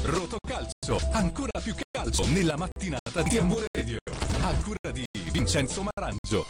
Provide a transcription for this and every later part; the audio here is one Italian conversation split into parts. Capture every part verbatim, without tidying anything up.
Rotocalcio, ancora più calcio nella mattinata di Amore Radio. A cura di Vincenzo Marangio.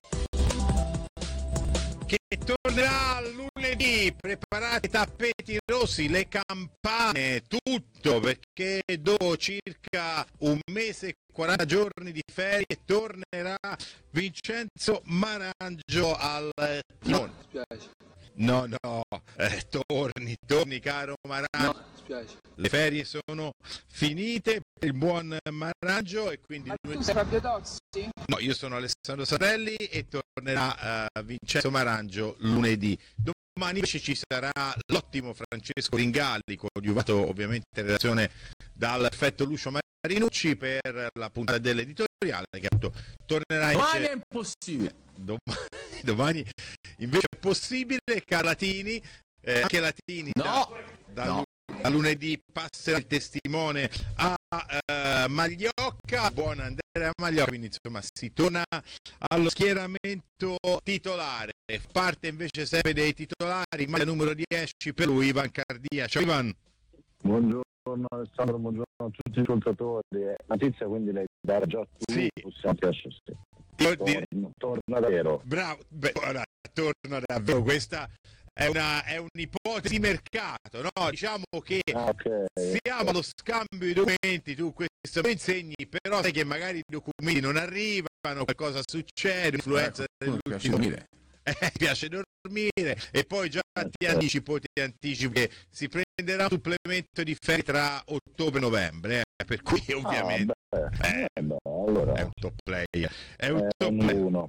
Che tornerà lunedì, preparate i tappeti rossi, le campane, tutto, perché dopo circa un mese e quaranta giorni di ferie tornerà Vincenzo Marangio al... No, mi spiace. No, no, eh, torni, torni caro Marangio. No, mi spiace. Le ferie sono finite per il buon Marangio e quindi... Ma tu sei Fabio Tozzi? No, io sono Alessandro Sarelli e tornerà uh, Vincenzo Marangio lunedì. Domani invece ci sarà l'ottimo Francesco Ringalli, coadiuvato ovviamente in relazione dal perfetto Lucio Marinucci per la puntata dell'editoriale che appunto tornerà invece... Domani è impossibile. Domani, domani invece è possibile, Calatini, eh, anche Latini No, da, da, no. da lunedì passerà il testimone a uh, Magliocca, buon Andrea Magliocca, quindi insomma si torna allo schieramento titolare, parte invece sempre dei titolari, maglia numero dieci per lui Ivan Cardia. Ciao Ivan. Buongiorno Alessandro, buongiorno a tutti gli ascoltatori. Notizia quindi lei darà già tu, Sì. possiamo piacere. Io Torna, direi- torna davvero. Bravo, beh, ora torno davvero, questa è una è un'ipotesi di mercato, no? Diciamo che Ah, ok. siamo allo scambio di documenti, tu questo mi insegni, però sai che magari i documenti non arrivano, qualcosa succede, influenza Ecco, mi piace dell'ultimo... dormire. Eh, piace dormire e poi già ti anticipo, ti anticipo che si prenderà un supplemento di ferie tra ottobre e novembre, eh, per cui ovviamente Ah, beh, eh, eh, beh, allora è un top player, è un è top un player. uno.